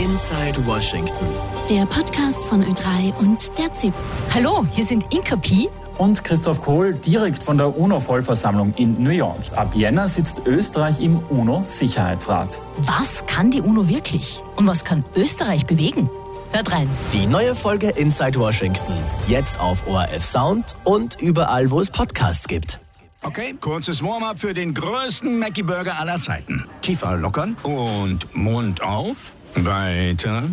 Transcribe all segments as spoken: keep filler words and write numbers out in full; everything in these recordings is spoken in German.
Inside Washington. Der Podcast von Ö drei und der Z I P. Hallo, hier sind Inka Pi und Christoph Kohl direkt von der UNO-Vollversammlung in New York. Ab Jänner sitzt Österreich im UNO-Sicherheitsrat. Was kann die UNO wirklich? Und was kann Österreich bewegen? Hört rein. Die neue Folge Inside Washington. Jetzt auf O R F Sound und überall, wo es Podcasts gibt. Okay, kurzes Warm-up für den größten Mackie-Burger aller Zeiten. Kiefer lockern und Mund auf. Weiter,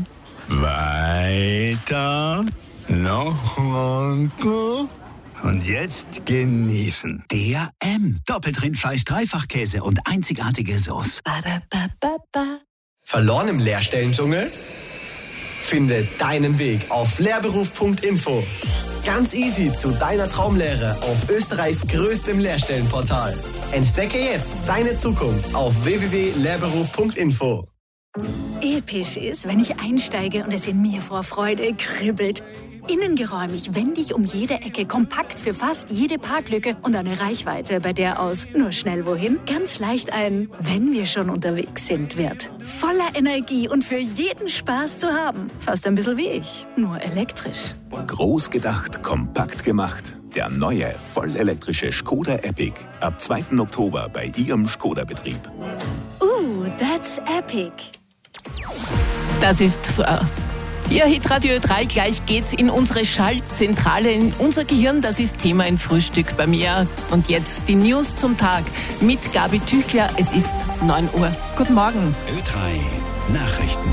weiter, noch runter. Und jetzt genießen. D A M. Doppeltrindfleisch, Dreifachkäse und einzigartige Sauce. Verloren im Lehrstellendschungel? Finde deinen Weg auf lehrberuf punkt info. Ganz easy zu deiner Traumlehre auf Österreichs größtem Lehrstellenportal. Entdecke jetzt deine Zukunft auf w w w punkt lehrberuf punkt info. Episch ist, wenn ich einsteige und es in mir vor Freude kribbelt. Innengeräumig, wendig um jede Ecke, kompakt für fast jede Parklücke und eine Reichweite, bei der aus nur schnell wohin ganz leicht ein "Wenn wir schon unterwegs sind" wird. Voller Energie und für jeden Spaß zu haben. Fast ein bisschen wie ich, nur elektrisch. Groß gedacht, kompakt gemacht. Der neue, vollelektrische Skoda Epic. Ab zweiten Oktober bei Ihrem Skoda-Betrieb. Uh, that's epic. Das ist... Äh Hier Hitradio Ö drei, gleich geht's in unsere Schaltzentrale, in unser Gehirn. Das ist Thema im Frühstück bei mir. Und jetzt die News zum Tag mit Gabi Tüchler. Es ist neun Uhr. Guten Morgen. Ö drei Nachrichten.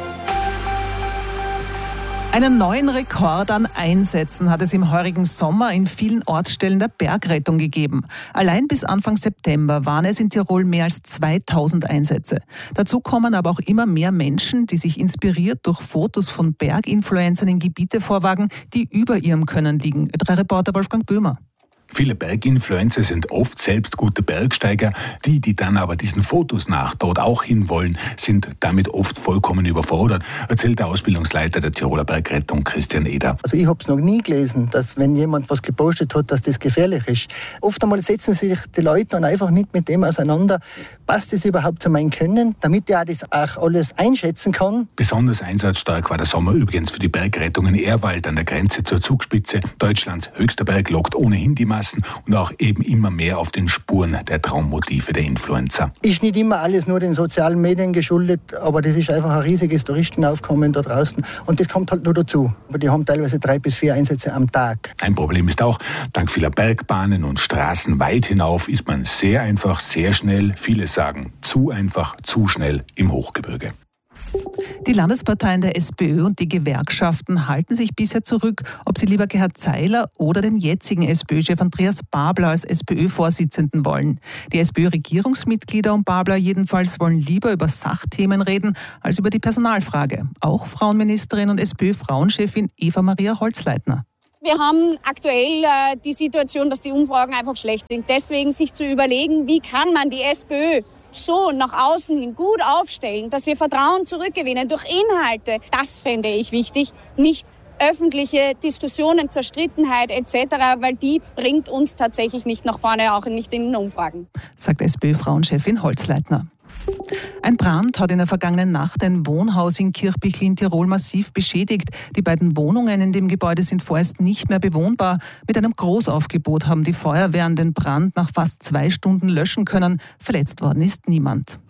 Einen neuen Rekord an Einsätzen hat es im heurigen Sommer in vielen Ortsstellen der Bergrettung gegeben. Allein bis Anfang September waren es in Tirol mehr als zweitausend Einsätze. Dazu kommen aber auch immer mehr Menschen, die sich inspiriert durch Fotos von Berginfluencern in Gebiete vorwagen, die über ihrem Können liegen. Ö drei Reporter Wolfgang Böhmer. Viele Berginfluencer sind oft selbst gute Bergsteiger. Die, die dann aber diesen Fotos nach dort auch hinwollen, sind damit oft vollkommen überfordert, erzählt der Ausbildungsleiter der Tiroler Bergrettung, Christian Eder. Also ich habe es noch nie gelesen, dass wenn jemand was gepostet hat, dass das gefährlich ist. Oft einmal setzen sich die Leute dann einfach nicht mit dem auseinander. Passt das überhaupt zu meinem Können, damit ich auch das auch alles einschätzen kann? Besonders einsatzstark war der Sommer übrigens für die Bergrettung in Ehrwald an der Grenze zur Zugspitze. Deutschlands höchster Berg lockt ohnehin die Massen und auch eben immer mehr auf den Spuren der Traummotive der Influencer. Ist nicht immer alles nur den sozialen Medien geschuldet, aber das ist einfach ein riesiges Touristenaufkommen da draußen und das kommt halt nur dazu. Aber die haben teilweise drei bis vier Einsätze am Tag. Ein Problem ist auch, dank vieler Bergbahnen und Straßen weit hinauf ist man sehr einfach, sehr schnell, viele sagen zu einfach, zu schnell im Hochgebirge. Die Landesparteien der SPÖ und die Gewerkschaften halten sich bisher zurück, ob sie lieber Gerhard Zeiler oder den jetzigen SPÖ-Chef Andreas Babler als SPÖ-Vorsitzenden wollen. Die SPÖ-Regierungsmitglieder und Babler jedenfalls wollen lieber über Sachthemen reden als über die Personalfrage. Auch Frauenministerin und SPÖ-Frauenchefin Eva-Maria Holzleitner. Wir haben aktuell äh, die Situation, dass die Umfragen einfach schlecht sind. Deswegen sich zu überlegen, wie kann man die SPÖ so nach außen hin gut aufstellen, dass wir Vertrauen zurückgewinnen durch Inhalte. Das fände ich wichtig, nicht öffentliche Diskussionen, Zerstrittenheit et cetera, weil die bringt uns tatsächlich nicht nach vorne, auch nicht in den Umfragen. Sagt SPÖ-Frauenchefin Holzleitner. Ein Brand hat in der vergangenen Nacht ein Wohnhaus in Kirchbichl in Tirol massiv beschädigt. Die beiden Wohnungen in dem Gebäude sind vorerst nicht mehr bewohnbar. Mit einem Großaufgebot haben die Feuerwehren den Brand nach fast zwei Stunden löschen können. Verletzt worden ist niemand.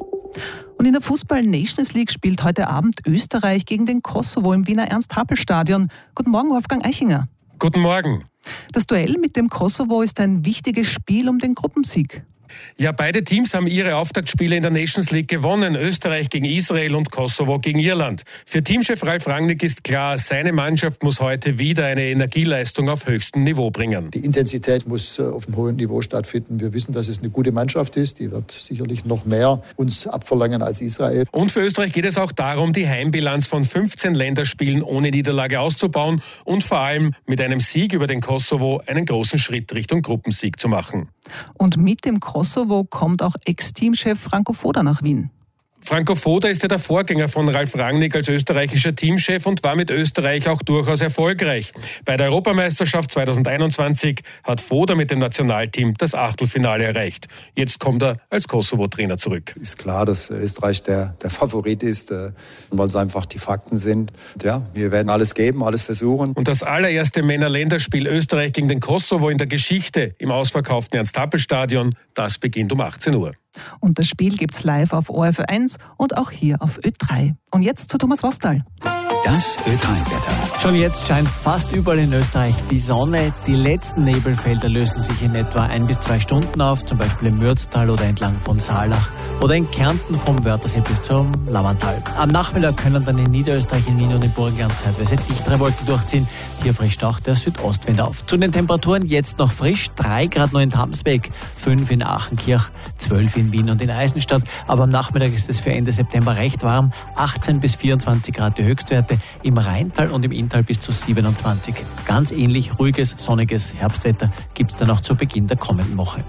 Und in der Fußball-Nations League spielt heute Abend Österreich gegen den Kosovo im Wiener Ernst-Happel-Stadion. Guten Morgen, Wolfgang Eichinger. Guten Morgen. Das Duell mit dem Kosovo ist ein wichtiges Spiel um den Gruppensieg. Ja, beide Teams haben ihre Auftaktspiele in der Nations League gewonnen. Österreich gegen Israel und Kosovo gegen Irland. Für Teamchef Ralf Rangnick ist klar, seine Mannschaft muss heute wieder eine Energieleistung auf höchstem Niveau bringen. Die Intensität muss auf einem hohen Niveau stattfinden. Wir wissen, dass es eine gute Mannschaft ist. Die wird sicherlich noch mehr uns abverlangen als Israel. Und für Österreich geht es auch darum, die Heimbilanz von fünfzehn Länderspielen ohne Niederlage auszubauen und vor allem mit einem Sieg über den Kosovo einen großen Schritt Richtung Gruppensieg zu machen. Und mit dem Kosovo kommt auch Ex-Teamchef Franco Foda nach Wien. Franco Foda ist ja der Vorgänger von Ralf Rangnick als österreichischer Teamchef und war mit Österreich auch durchaus erfolgreich. Bei der Europameisterschaft zwanzig einundzwanzig hat Foda mit dem Nationalteam das Achtelfinale erreicht. Jetzt kommt er als Kosovo-Trainer zurück. Ist klar, dass Österreich der, der Favorit ist, weil es einfach die Fakten sind. Ja, wir werden alles geben, alles versuchen. Und das allererste Männer-Länderspiel Österreich gegen den Kosovo in der Geschichte im ausverkauften Ernst-Happel-Stadion, das beginnt um achtzehn Uhr. Und das Spiel gibt's live auf O R F eins und auch hier auf Ö drei. Und jetzt zu Thomas Wostal. Das Ö drei Wetter. Schon jetzt scheint fast überall in Österreich die Sonne. Die letzten Nebelfelder lösen sich in etwa ein bis zwei Stunden auf, zum Beispiel im Mürztal oder entlang von Saalach oder in Kärnten vom Wörthersee bis zum Lavantal. Am Nachmittag können dann in Niederösterreich, in Wien und im Burgenland zeitweise dichtere Wolken durchziehen. Hier frischt auch der Südostwind auf. Zu den Temperaturen jetzt noch frisch, drei Grad nur in Tamsbeck, fünf in Aachenkirch, zwölf in Wien und in Eisenstadt. Aber am Nachmittag ist es für Ende September recht warm, achtzehn bis vierundzwanzig Grad die Höchstwerte, im Rheintal und im Inntal bis zu siebenundzwanzig. Ganz ähnlich ruhiges, sonniges Herbstwetter gibt es dann auch zu Beginn der kommenden Woche.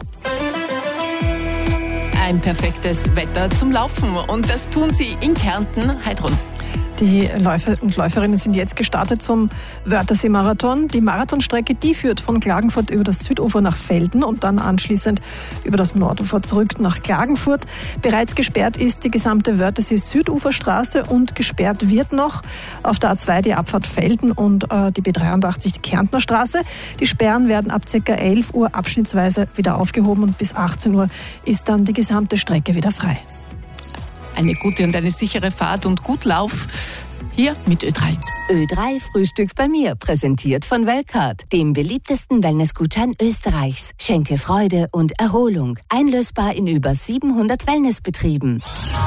Ein perfektes Wetter zum Laufen und das tun sie in Kärnten. Heidrun. Die Läufer und Läuferinnen sind jetzt gestartet zum Wörthersee-Marathon. Die Marathonstrecke, die führt von Klagenfurt über das Südufer nach Velden und dann anschließend über das Nordufer zurück nach Klagenfurt. Bereits gesperrt ist die gesamte Wörthersee-Süduferstraße und gesperrt wird noch auf der A zwei die Abfahrt Velden und äh, die B dreiundachtzig die Kärntner Straße. Die Sperren werden ab ca. elf Uhr abschnittsweise wieder aufgehoben und bis achtzehn Uhr ist dann die gesamte Strecke wieder frei. Eine gute und eine sichere Fahrt und gut Lauf hier mit Ö drei. Ö drei Frühstück bei mir, präsentiert von Weltcard, dem beliebtesten Wellnessgutschein Österreichs. Schenke Freude und Erholung. Einlösbar in über siebenhundert Wellnessbetrieben.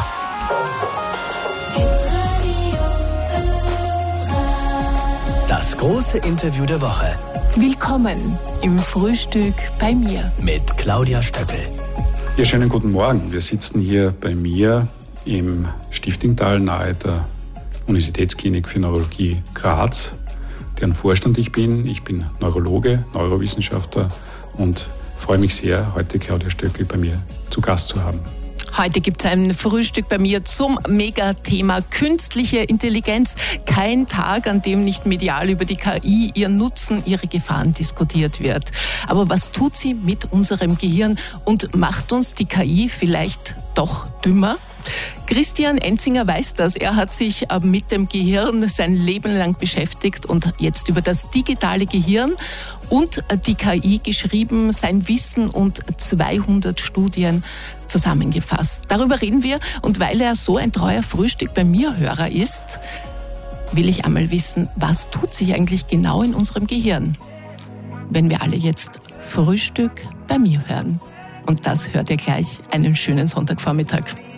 Das große Interview der Woche. Willkommen im Frühstück bei mir. Mit Claudia Stöckel. Ja, schönen guten Morgen. Wir sitzen hier bei mir im Stiftingtal nahe der Universitätsklinik für Neurologie Graz, deren Vorstand ich bin. Ich bin Neurologe, Neurowissenschaftler und freue mich sehr, heute Claudia Stöckel bei mir zu Gast zu haben. Heute gibt es ein Frühstück bei mir zum Megathema künstliche Intelligenz. Kein Tag, an dem nicht medial über die K I, ihren Nutzen, ihre Gefahren diskutiert wird. Aber was tut sie mit unserem Gehirn und macht uns die K I vielleicht doch dümmer? Christian Enzinger weiß das. Er hat sich mit dem Gehirn sein Leben lang beschäftigt und jetzt über das digitale Gehirn und die K I geschrieben, sein Wissen und zweihundert Studien zusammengefasst. Darüber reden wir und weil er so ein treuer Frühstück bei mir Hörer ist, will ich einmal wissen, was tut sich eigentlich genau in unserem Gehirn, wenn wir alle jetzt Frühstück bei mir hören. Und das hört ihr gleich. Einen schönen Sonntagvormittag.